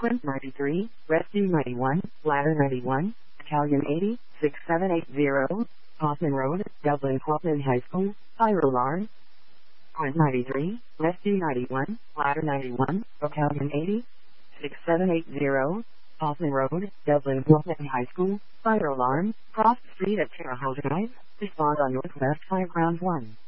Quint 93, Rescue 91, Ladder 91, Battalion 80, 6780, Hoffman Road, Dublin Hoffman High School, fire alarm. Quint 93, Rescue 91, Ladder 91, Battalion 80, 6780, Hoffman Road, Dublin Hoffman High School, fire alarm, cross street at Terre Haute Drive, respond on Northwest 5 Ground 1.